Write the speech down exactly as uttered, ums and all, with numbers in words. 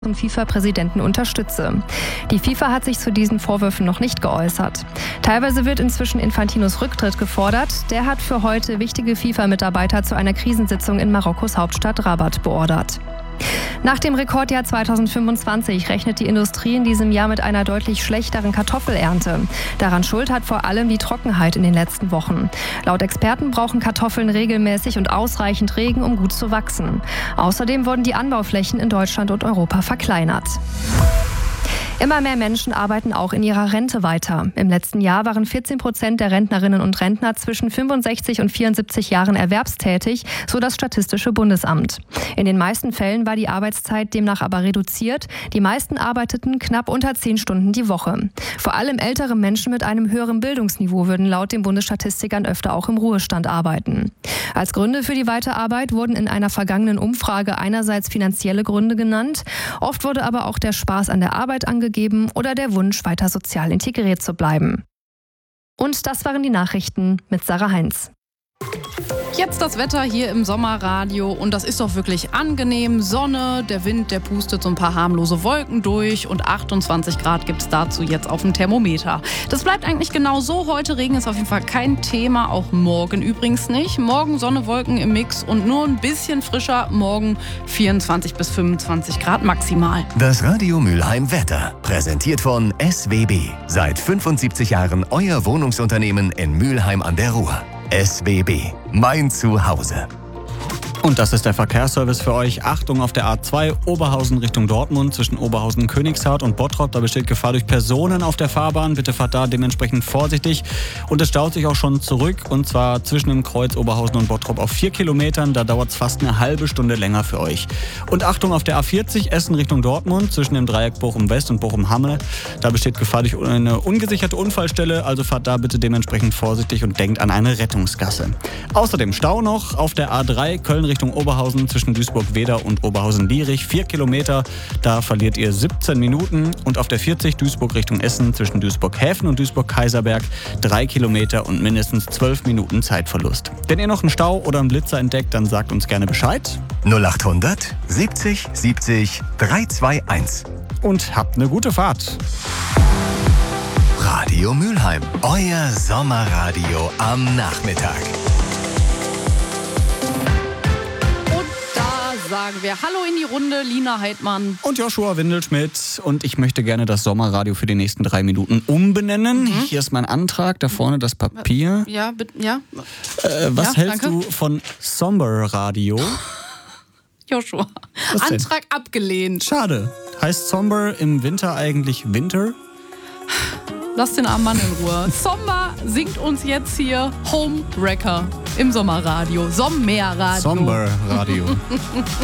FIFA-Präsidenten unterstütze. Die FIFA hat sich zu diesen Vorwürfen noch nicht geäußert. Teilweise wird inzwischen Infantinos Rücktritt gefordert. Der hat für heute wichtige FIFA-Mitarbeiter zu einer Krisensitzung in Marokkos Hauptstadt Rabat beordert. Nach dem Rekordjahr zweitausendfünfundzwanzig rechnet die Industrie in diesem Jahr mit einer deutlich schlechteren Kartoffelernte. Daran Schuld hat vor allem die Trockenheit in den letzten Wochen. Laut Experten brauchen Kartoffeln regelmäßig und ausreichend Regen, um gut zu wachsen. Außerdem wurden die Anbauflächen in Deutschland und Europa verkleinert. Immer mehr Menschen arbeiten auch in ihrer Rente weiter. Im letzten Jahr waren vierzehn Prozent der Rentnerinnen und Rentner zwischen fünfundsechzig und vierundsiebzig Jahren erwerbstätig, so das Statistische Bundesamt. In den meisten Fällen war die Arbeitszeit demnach aber reduziert. Die meisten arbeiteten knapp unter zehn Stunden die Woche. Vor allem ältere Menschen mit einem höheren Bildungsniveau würden laut den Bundesstatistikern öfter auch im Ruhestand arbeiten. Als Gründe für die Weiterarbeit wurden in einer vergangenen Umfrage einerseits finanzielle Gründe genannt. Oft wurde aber auch der Spaß an der Arbeit angegeben oder der Wunsch, weiter sozial integriert zu bleiben. Und das waren die Nachrichten mit Sarah Heinz. Jetzt das Wetter hier im Sommerradio und das ist doch wirklich angenehm. Sonne, der Wind, der pustet so ein paar harmlose Wolken durch und achtundzwanzig Grad gibt es dazu jetzt auf dem Thermometer. Das bleibt eigentlich genau so. Heute Regen ist auf jeden Fall kein Thema, auch morgen übrigens nicht. Morgen Sonne, Wolken im Mix und nur ein bisschen frischer. Morgen vierundzwanzig bis fünfundzwanzig Grad maximal. Das Radio Mülheim Wetter, präsentiert von S W B. Seit fünfundsiebzig Jahren euer Wohnungsunternehmen in Mülheim an der Ruhr. S W B, mein Zuhause. Und das ist der Verkehrsservice für euch. Achtung auf der A zwei, Oberhausen Richtung Dortmund, zwischen Oberhausen, Königshardt und Bottrop. Da besteht Gefahr durch Personen auf der Fahrbahn. Bitte fahrt da dementsprechend vorsichtig. Und es staut sich auch schon zurück, und zwar zwischen dem Kreuz Oberhausen und Bottrop auf vier Kilometern. Da dauert es fast eine halbe Stunde länger für euch. Und Achtung auf der A vierzig, Essen Richtung Dortmund, zwischen dem Dreieck Bochum-West und Bochum-Hamme. Da besteht Gefahr durch eine ungesicherte Unfallstelle. Also fahrt da bitte dementsprechend vorsichtig und denkt an eine Rettungsgasse. Außerdem Stau noch auf der A drei, Köln Richtung Oberhausen, zwischen Duisburg-Weder und Oberhausen-Lierich. Vier Kilometer, da verliert ihr siebzehn Minuten. Und auf der vierzig, Duisburg Richtung Essen, zwischen Duisburg-Häfen und Duisburg-Kaiserberg, drei Kilometer und mindestens zwölf Minuten Zeitverlust. Wenn ihr noch einen Stau oder einen Blitzer entdeckt, dann sagt uns gerne Bescheid. null achthundert siebzig siebzig dreihunderteinundzwanzig. Und habt eine gute Fahrt. Radio Mülheim, euer Sommerradio am Nachmittag. Sagen wir Hallo in die Runde, Lina Heidmann. Und Joshua Windelschmidt. Und ich möchte gerne das Sommerradio für die nächsten drei Minuten umbenennen. Mhm. Hier ist mein Antrag, da vorne das Papier. Ja, bitte, ja. Äh, was ja, hältst danke. du von Somber-Radio? Joshua, Antrag abgelehnt. Schade. Heißt Somber im Winter eigentlich Winter? Lass den armen Mann in Ruhe. Sommer singt uns jetzt hier Homewrecker im Sommerradio. Sommerradio. Somber-Radio.